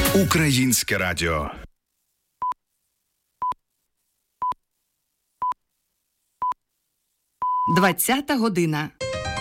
Українське радіо. Двадцята година.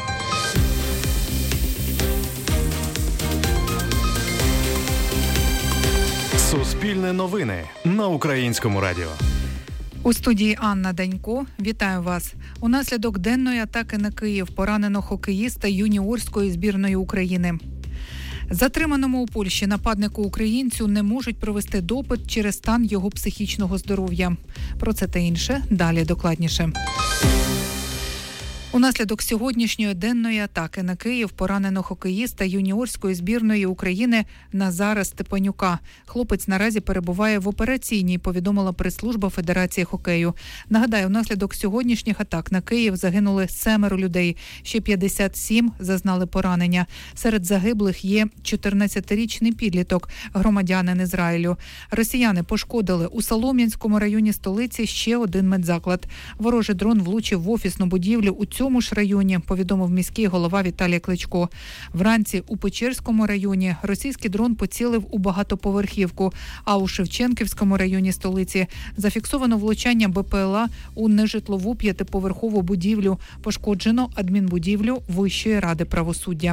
Суспільне новини на Українському радіо. У студії Анна Данько. Вітаю вас. Унаслідок денної атаки на Київ поранено хокеїста юніорської збірної України. Затриманому у Польщі нападнику українцю не можуть провести допит через стан його психічного здоров'я. Про це та інше далі докладніше. Унаслідок сьогоднішньої денної атаки на Київ поранено хокеїста юніорської збірної України Назара Степанюка. Хлопець наразі перебуває в операційній, повідомила прес-служба Федерації хокею. Нагадаю, внаслідок сьогоднішніх атак на Київ загинули 7 людей, ще 57 зазнали поранення. Серед загиблих є 14-річний підліток, громадянин Ізраїлю. Росіяни пошкодили у Солом'янському районі столиці ще один медзаклад. Ворожий дрон влучив в офісну будівлю у цьому ж районі, повідомив міський голова Віталій Кличко. Вранці у Печерському районі російський дрон поцілив у багатоповерхівку, а у Шевченківському районі столиці зафіксовано влучання БПЛА у нежитлову 5-поверхову будівлю. Пошкоджено адмінбудівлю Вищої ради правосуддя.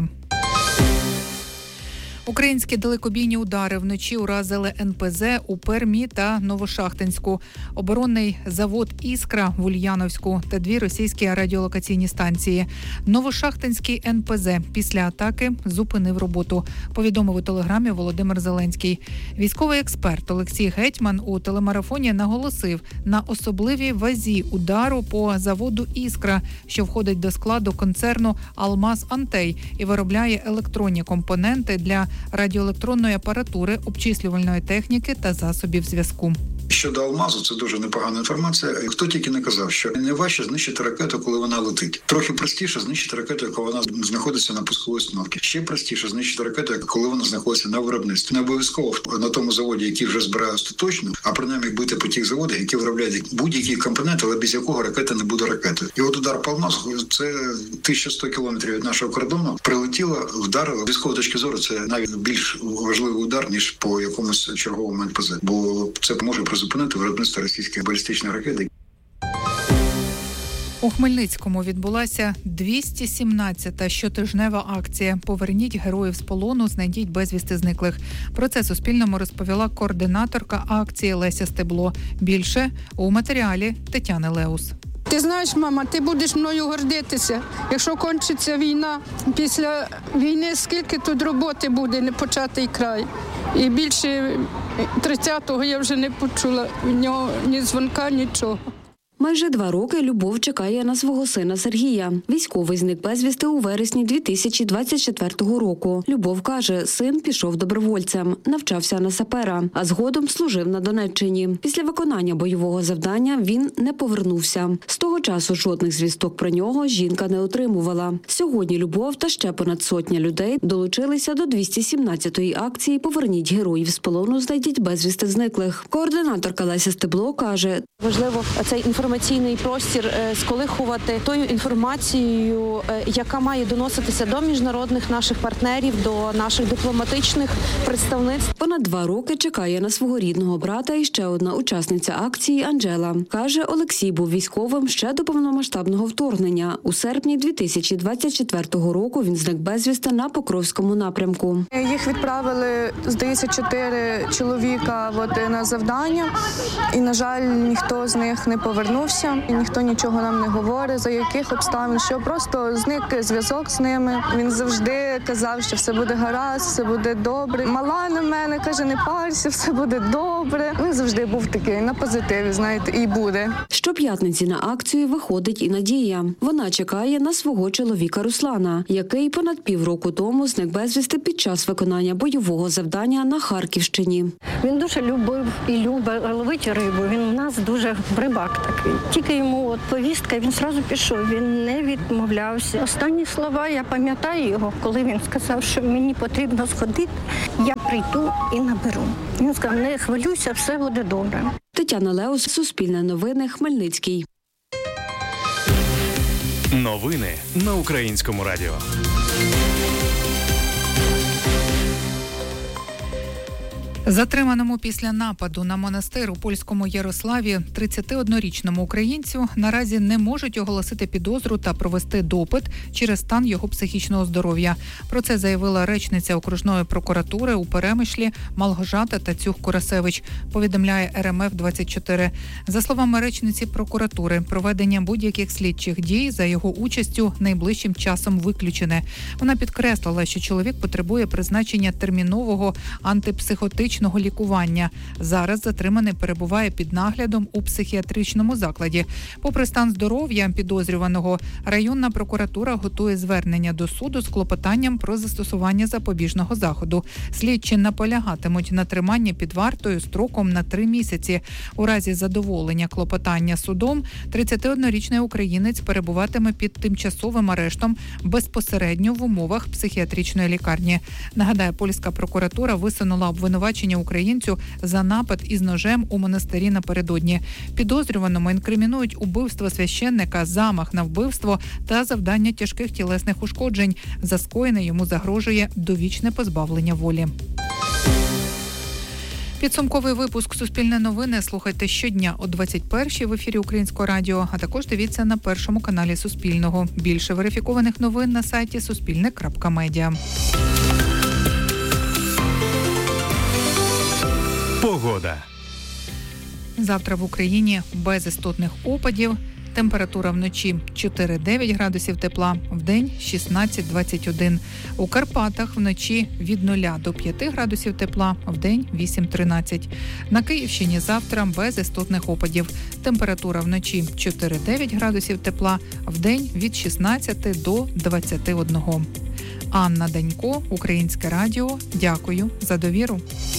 Українські далекобійні удари вночі уразили НПЗ у Пермі та Новошахтинську, оборонний завод «Іскра» в Ульяновську та 2 російські радіолокаційні станції. Новошахтинський НПЗ після атаки зупинив роботу, повідомив у телеграмі Володимир Зеленський. Військовий експерт Олексій Гетьман у телемарафоні наголосив на особливій вазі удару по заводу «Іскра», що входить до складу концерну «Алмаз Антей» і виробляє електронні компоненти для радіоелектронної апаратури, обчислювальної техніки та засобів зв'язку. Щодо «Алмазу» – це дуже непогана інформація. Хто тільки не казав, що не важче знищити ракету, коли вона летить. Трохи простіше знищити ракету, коли вона знаходиться на пусковій установці. Ще простіше знищити ракету, коли вона знаходиться на виробництві. Не обов'язково на тому заводі, який вже збирає остаточно, а принаймні бити по тих заводах, які виробляють будь-які компоненти, але без якого ракета не буде ракетою. І от удар по «Алмазу» – це 1100 кілометрів від нашого кордону. Прилетіло, вдарило. З військової точки зору це навіть більш важливий удар, ніж по якомусь черговому НПЗ. Бо це може призупинити виробництво російських балістичних ракет. У Хмельницькому відбулася 217-та щотижнева акція «Поверніть героїв з полону, знайдіть безвісти зниклих». Про це Суспільному розповіла координаторка акції Леся Стебло. Більше у матеріалі Тетяни Леус. Ти знаєш, мама, ти будеш мною гордитися, якщо кончиться війна. Після війни скільки тут роботи буде, не початий край. І більше 30-го я вже не почула від нього ні дзвонка, нічого. Майже 2 роки Любов чекає на свого сина Сергія. Військовий зник безвісти у вересні 2024 року. Любов каже, син пішов добровольцем, навчався на сапера, а згодом служив на Донеччині. Після виконання бойового завдання він не повернувся. З того часу жодних звісток про нього жінка не отримувала. Сьогодні Любов та ще понад 100 людей долучилися до 217-ї акції «Поверніть героїв з полону, знайдіть безвісти зниклих». Координаторка Леся Стебло каже, важливо цей інформаційний простір сколихувати тою інформацією, яка має доноситися до міжнародних наших партнерів, до наших дипломатичних представництв. Понад 2 роки чекає на свого рідного брата і ще одна учасниця акції Анжела. Каже, Олексій був військовим ще до повномасштабного вторгнення. У серпні 2024 року він зник безвісти на Покровському напрямку. Їх відправили, здається, 4 чоловіка на завдання. І, на жаль, ніхто з них не повернувся. І ніхто нічого нам не говорить, за яких обставин, що просто зник зв'язок з ними. Він завжди казав, що все буде гаразд, все буде добре. Мала на мене, каже, не парся, все буде добре. Він завжди був такий, на позитиві, знаєте, і буде. Щоп'ятниці на акцію виходить і Надія. Вона чекає на свого чоловіка Руслана, який понад півроку тому зник безвісти під час виконання бойового завдання на Харківщині. Він дуже любив і любить ловити рибу. Він у нас дуже рибак такий. Тільки йому повістка, він одразу пішов, він не відмовлявся. Останні слова, я пам'ятаю його, коли він сказав, що мені потрібно сходити, я прийду і наберу. Він сказав, не хвилюйся, все буде добре. Тетяна Леус, Суспільне новини, Хмельницький. Новини на Українському радіо. Затриманому після нападу на монастир у польському Ярославі 31-річному українцю наразі не можуть оголосити підозру та провести допит через стан його психічного здоров'я. Про це заявила речниця окружної прокуратури у Перемишлі Малгожата Тацюк-Курасевич, повідомляє РМФ-24. За словами речниці прокуратури, проведення будь-яких слідчих дій за його участю найближчим часом виключене. Вона підкреслила, що чоловік потребує призначення термінового антипсихотичного лікування. Зараз затриманий перебуває під наглядом у психіатричному закладі. Попри стан здоров'я підозрюваного, районна прокуратура готує звернення до суду з клопотанням про застосування запобіжного заходу. Слідчі наполягатимуть на триманні під вартою строком на 3 місяці. У разі задоволення клопотання судом 31-річний українець перебуватиме під тимчасовим арештом безпосередньо в умовах психіатричної лікарні. Нагадаю, польська прокуратура висунула обвинувачення українцю за напад із ножем у монастирі напередодні. Підозрюваному інкримінують убивство священника, замах на вбивство та завдання тяжких тілесних ушкоджень. За скоєне йому загрожує довічне позбавлення волі. Підсумковий випуск «Суспільне новини» слухайте щодня о 21-й в ефірі Українського радіо, а також дивіться на першому каналі Суспільного. Більше верифікованих новин на сайті suspilne.media. Погода. Завтра в Україні без істотних опадів. Температура вночі 4-9 градусів тепла, вдень 16-21. У Карпатах вночі від 0 до 5 градусів тепла, вдень 8-13. На Київщині завтра без істотних опадів. Температура вночі 4-9 градусів тепла, вдень від 16 до 21. Анна Данько, Українське радіо. Дякую за довіру.